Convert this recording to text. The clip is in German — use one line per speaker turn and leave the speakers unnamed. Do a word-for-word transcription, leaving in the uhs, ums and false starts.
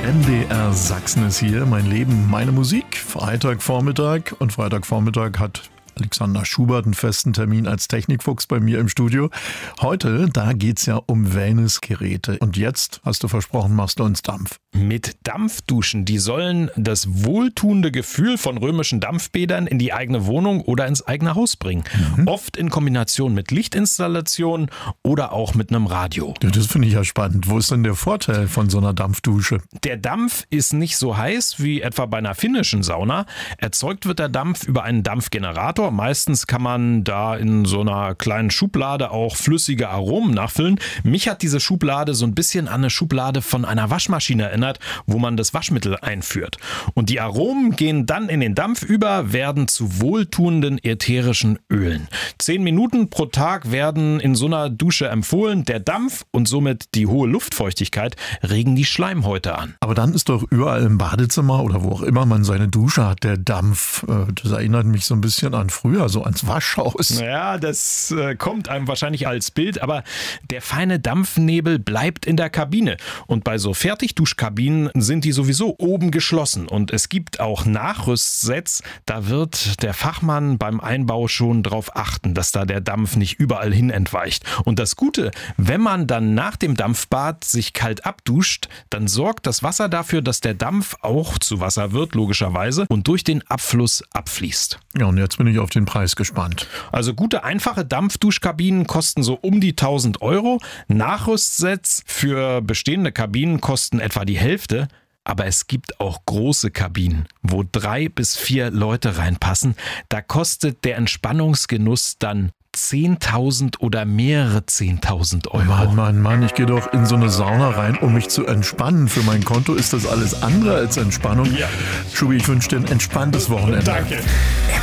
M D R Sachsen ist hier, mein Leben, meine Musik. Freitagvormittag und Freitagvormittag hat Alexander Schubert einen festen Termin als Technikfuchs bei mir im Studio. Heute, da geht's ja um Wellnessgeräte. Und jetzt, hast du versprochen, machst du uns Dampf.
Mit Dampfduschen, die sollen das wohltuende Gefühl von römischen Dampfbädern in die eigene Wohnung oder ins eigene Haus bringen. Mhm. Oft in Kombination mit Lichtinstallationen oder auch mit einem Radio.
Ja, das finde ich ja spannend. Wo ist denn der Vorteil von so einer Dampfdusche?
Der Dampf ist nicht so heiß wie etwa bei einer finnischen Sauna. Erzeugt wird der Dampf über einen Dampfgenerator. Meistens kann man da in so einer kleinen Schublade auch flüssige Aromen nachfüllen. Mich hat diese Schublade so ein bisschen an eine Schublade von einer Waschmaschine erinnert, wo man das Waschmittel einführt. Und die Aromen gehen dann in den Dampf über, werden zu wohltuenden ätherischen Ölen. Zehn Minuten pro Tag werden in so einer Dusche empfohlen. Der Dampf und somit die hohe Luftfeuchtigkeit regen die Schleimhäute an.
Aber dann ist doch überall im Badezimmer oder wo auch immer man seine Dusche hat, der Dampf. Das erinnert mich so ein bisschen an früher, so ans Waschhaus.
Ja, das äh, kommt einem wahrscheinlich als Bild, aber der feine Dampfnebel bleibt in der Kabine. Und bei so Fertigduschkabinen sind die sowieso oben geschlossen. Und es gibt auch Nachrüstsets, da wird der Fachmann beim Einbau schon darauf achten, dass da der Dampf nicht überall hin entweicht. Und das Gute, wenn man dann nach dem Dampfbad sich kalt abduscht, dann sorgt das Wasser dafür, dass der Dampf auch zu Wasser wird, logischerweise, und durch den Abfluss abfließt.
Ja, und jetzt bin ich auf den Preis gespannt.
Also gute, einfache Dampfduschkabinen kosten so um die tausend Euro. Nachrüstsets für bestehende Kabinen kosten etwa die Hälfte. Aber es gibt auch große Kabinen, wo drei bis vier Leute reinpassen. Da kostet der Entspannungsgenuss dann zehntausend oder mehrere zehntausend Euro.
Mann, Mann, Mann, ich gehe doch in so eine Sauna rein, um mich zu entspannen. Für mein Konto ist das alles andere als Entspannung.
Ja.
Schubi, ich wünsche dir ein entspanntes Wochenende.
Danke.